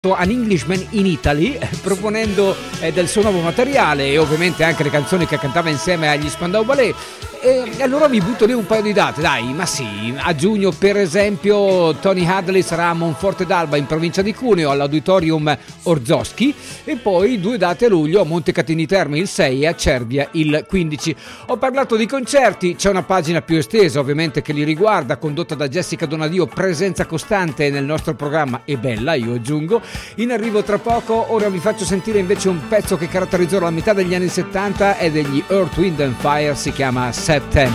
An Englishman in Italy, proponendo del suo nuovo materiale e ovviamente anche le canzoni che cantava insieme agli Spandau Ballet. E allora vi butto lì un paio di date, dai, ma sì, a giugno per esempio Tony Hadley sarà a Monforte d'Alba in provincia di Cuneo all'Auditorium Orzoschi, e poi 2 date a luglio a Montecatini Terme il 6 e a Cervia il 15. Ho parlato di concerti, c'è una pagina più estesa ovviamente che li riguarda, condotta da Jessica Donadio, presenza costante nel nostro programma e bella, io aggiungo. In arrivo tra poco, ora vi faccio sentire invece un pezzo che caratterizzò la metà degli anni 70, è degli Earth, Wind and Fire, si chiama September.